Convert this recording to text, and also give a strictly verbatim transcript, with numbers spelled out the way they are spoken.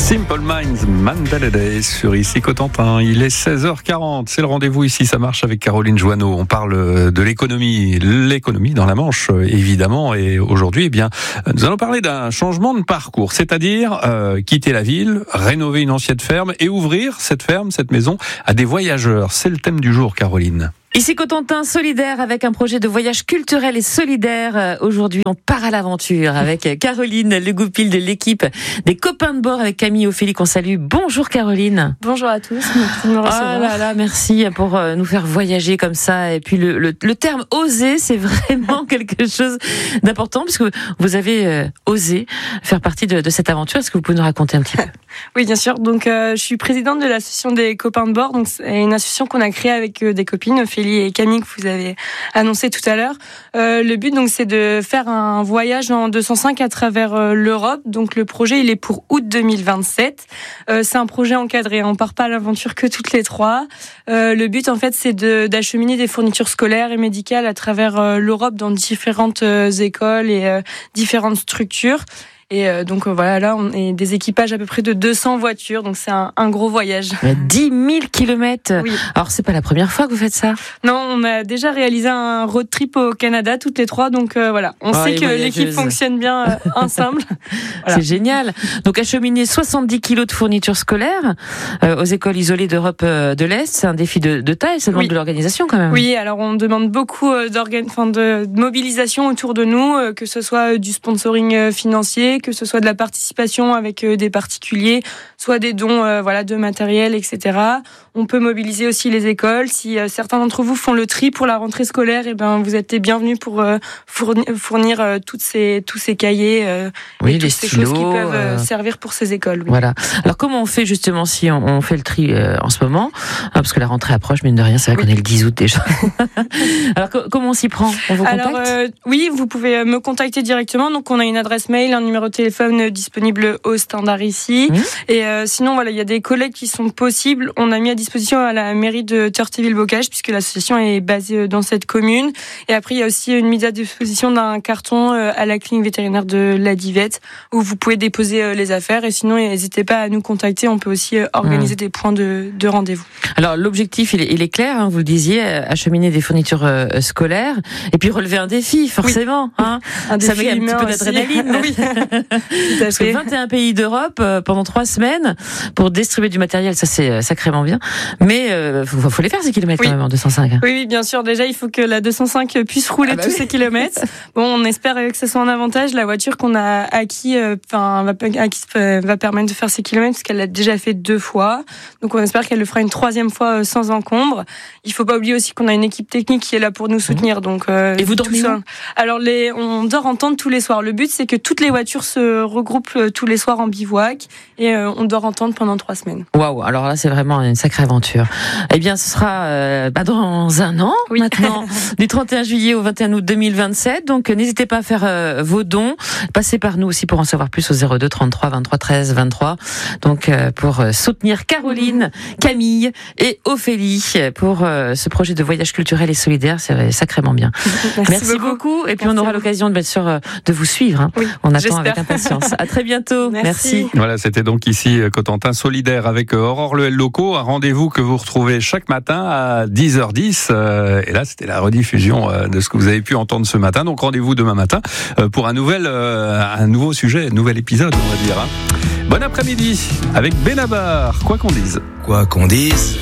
Simple Minds, Mandela Day sur ici Cotentin. Il est seize heures quarante. C'est le rendez-vous ici. Ça marche avec Caroline Joanneau. On parle de l'économie, l'économie dans la Manche, évidemment. Et aujourd'hui, eh bien, nous allons parler d'un changement de parcours, c'est-à-dire euh, quitter la ville, rénover une ancienne ferme et ouvrir cette ferme, cette maison à des voyageurs. C'est le thème du jour, Caroline. Ici Cotentin solidaire avec un projet de voyage culturel et solidaire. Aujourd'hui, on part à l'aventure avec Caroline Legoupil de l'équipe des copains de bord avec Camille et Ophélie qu'on salue. Bonjour Caroline. Bonjour à tous. Merci de me recevoir. Ah là là, merci pour nous faire voyager comme ça. Et puis le, le, le terme oser, c'est vraiment quelque chose d'important puisque vous avez euh, osé faire partie de, de cette aventure. Est-ce que vous pouvez nous raconter un petit peu? Oui, bien sûr. Donc, euh, je suis présidente de l'association des copains de bord. Donc, c'est une association qu'on a créée avec euh, des copines, Ophélie et Camille, que vous avez annoncé tout à l'heure. Euh, le but, donc, c'est de faire un voyage en deux cent cinq à travers euh, l'Europe. Donc, le projet, il est pour août deux mille vingt-sept. Euh, c'est un projet encadré. On part pas à l'aventure que toutes les trois. Euh, le but, en fait, c'est de, d'acheminer des fournitures scolaires et médicales à travers euh, l'Europe dans différentes euh, écoles et euh, différentes structures. Et euh, donc euh, voilà, là, on est des équipages à peu près de deux cents voitures, donc c'est un, un gros voyage. dix mille kilomètres. Oui. Alors, c'est pas la première fois que vous faites ça? Non, on a déjà réalisé un road trip au Canada, toutes les trois, donc euh, voilà. On Ah, sait que l'équipe fonctionne bien euh, ensemble. Voilà. C'est génial. Donc, acheminer soixante-dix kilos de fournitures scolaires euh, aux écoles isolées d'Europe euh, de l'Est, c'est un défi de, de taille, ça demande oui. de l'organisation quand même. Oui, alors on demande beaucoup euh, d'organ... enfin, de, de mobilisation autour de nous, euh, que ce soit du sponsoring euh, financier, que ce soit de la participation avec euh, des particuliers, soit des dons euh, voilà, de matériel, et cetera. On peut mobiliser aussi les écoles. Si euh, certains d'entre vous font le tri pour la rentrée scolaire, et ben vous êtes les bienvenus pour euh, fournir, fournir euh, toutes ces, tous ces cahiers euh, oui, et les toutes ces stylos, choses qui peuvent euh, euh... servir pour ces écoles. Oui. Voilà. Alors comment on fait justement si on, on fait le tri euh, en ce moment, hein, parce que la rentrée approche, mine de rien, c'est vrai oui. qu'on est le dix août déjà. Alors co- comment on s'y prend? On vous Alors, contacte euh, oui, vous pouvez me contacter directement. Donc on a une adresse mail, un numéro de téléphone disponible au standard ici. Mmh. Et euh, sinon, voilà, il y a des collectes qui sont possibles. On a mis à disposition à la mairie de Turtéville-Bocage, puisque l'association est basée dans cette commune. Et après, il y a aussi une mise à disposition d'un carton à la clinique vétérinaire de la Divette, où vous pouvez déposer les affaires. Et sinon, n'hésitez pas à nous contacter. On peut aussi organiser mmh. des points de, de rendez-vous. Alors, l'objectif, il est, il est clair, hein, vous le disiez, acheminer des fournitures euh, scolaires, et puis relever un défi, forcément. Oui. Hein. Un Ça défi met un petit peu d'adrénaline. Oui. Parce que vingt et un pays d'Europe euh, pendant trois semaines pour distribuer du matériel, ça c'est sacrément bien. Mais euh, faut, faut les faire ces kilomètres oui. quand même en deux cent cinq. Hein. Oui, oui, bien sûr. Déjà, il faut que la deux cent cinq puisse rouler ah bah tous oui. ces kilomètres. Bon, on espère que ce soit un avantage. La voiture qu'on a acquis, enfin, euh, va, acquis, euh, va permettre de faire ces kilomètres parce qu'elle l'a déjà fait deux fois. Donc, on espère qu'elle le fera une troisième fois euh, sans encombre. Il faut pas oublier aussi qu'on a une équipe technique qui est là pour nous soutenir. Donc, euh, et vous dormez où? Alors, les, on dort en tente tous les soirs. Le but, c'est que toutes les voitures se regroupent euh, tous les soirs en bivouac et euh, on dort en tente pendant trois semaines. Waouh, alors là c'est vraiment une sacrée aventure. Eh bien ce sera euh, bah, dans un an oui. maintenant, du trente et un juillet au vingt et un août deux mille vingt-sept. Donc n'hésitez pas à faire euh, vos dons. Passez par nous aussi pour en savoir plus au zéro deux trente-trois vingt-trois treize vingt-trois. Donc euh, pour euh, soutenir Caroline, Camille et Ophélie pour euh, ce projet de voyage culturel et solidaire, c'est sacrément bien. Merci, Merci beaucoup. beaucoup. Et puis Merci on aura l'occasion de bien sûr de vous suivre. Hein. Oui, on attend j'espère. Avec impatience. À très bientôt. Merci. Merci. Voilà, c'était donc ici Cotentin solidaire avec Aurore Lehel Locaux, un rendez-vous que vous retrouvez chaque matin à dix heures dix. Et là, c'était la rediffusion de ce que vous avez pu entendre ce matin. Donc rendez-vous demain matin pour un nouvel, un nouveau sujet, un nouvel épisode, on va dire. Bon après-midi avec Benabar, quoi qu'on dise. Quoi qu'on dise.